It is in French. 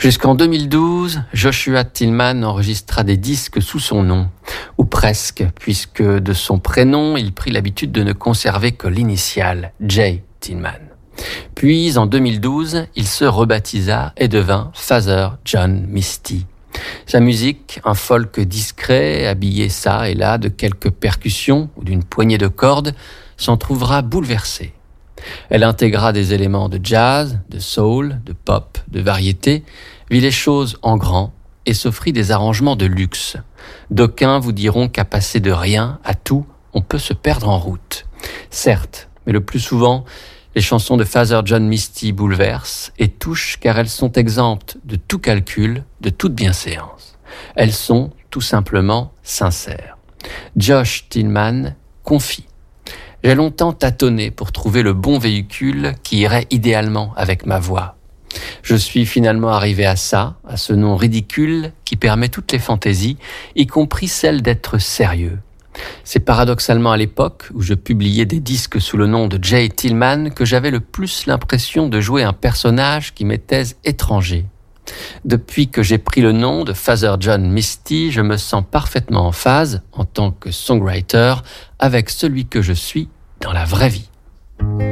Jusqu'en 2012, Joshua Tillman enregistra des disques sous son nom, ou presque, puisque de son prénom, il prit l'habitude de ne conserver que l'initiale, J. Tillman. Puis, en 2012, il se rebaptisa et devint Father John Misty. Sa musique, un folk discret, habillé çà et là de quelques percussions ou d'une poignée de cordes, s'en trouvera bouleversée. Elle intégra des éléments de jazz, de soul, de pop, de variété, vit les choses en grand et s'offrit des arrangements de luxe. D'aucuns vous diront qu'à passer de rien à tout, on peut se perdre en route. Certes, mais le plus souvent, les chansons de Father John Misty bouleversent et touchent car elles sont exemptes de tout calcul, de toute bienséance. Elles sont tout simplement sincères. Josh Tillman confie. J'ai longtemps tâtonné pour trouver le bon véhicule qui irait idéalement avec ma voix. Je suis finalement arrivé à ça, à ce nom ridicule qui permet toutes les fantaisies, y compris celle d'être sérieux. C'est paradoxalement à l'époque où je publiais des disques sous le nom de J. Tillman que j'avais le plus l'impression de jouer un personnage qui m'était étranger. Depuis que j'ai pris le nom de Father John Misty, je me sens parfaitement en phase, en tant que songwriter, avec celui que je suis dans la vraie vie.